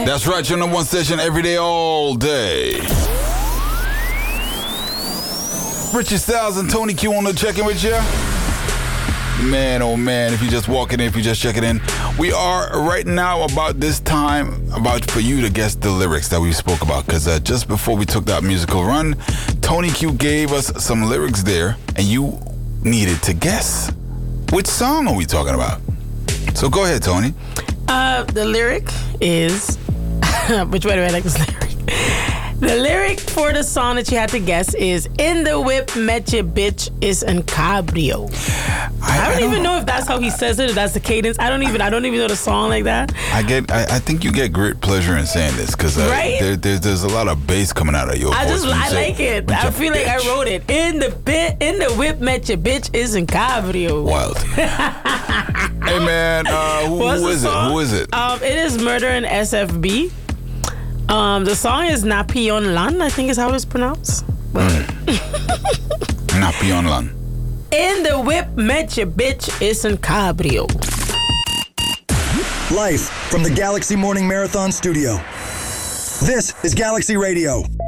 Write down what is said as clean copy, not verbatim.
That's right, your number one station every day, all day. Richie Styles and Tony Q on the check-in with you. Man, oh man, if you're just walking in, if you're just checking in, we are right now about this time about for you to guess the lyrics that we spoke about. Because just before we took that musical run, Tony Q gave us some lyrics there, and you needed to guess. Which song are we talking about? So go ahead, Tony. The lyric is... Which way do I like this lyric? The lyric for the song that you had to guess is "In the whip, met your bitch is in cabrio." I don't even know if that's how he says it, if that's the cadence. I don't even know the song like that. I think you get great pleasure in saying this because right? there's a lot of bass coming out of your voice. I like it. I feel like I wrote it. In the whip, met your bitch is in cabrio. Wild. Hey man, who is it? Who is it? It is Murder and SFB. The song is Napion Lan, I think is how it's pronounced. Napion Lan. In the whip, met your bitch is in cabrio. Live from the Galaxy Morning Marathon Studio. This is Galaxy Radio.